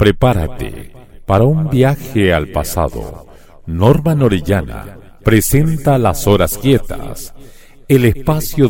Prepárate para un viaje al pasado. Norman Orellana presenta Las Horas Quietas, el espacio